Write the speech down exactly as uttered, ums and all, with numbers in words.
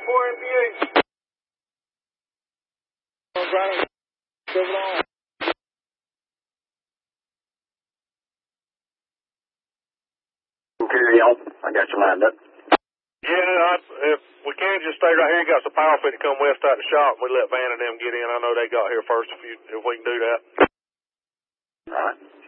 four N B A. Carry on. I got you lined up. Yeah, I, if we can't just stay right here, you got some power fit to come west out the shop, and we let Van and them get in. I know they got here first if you if we can do that. All right.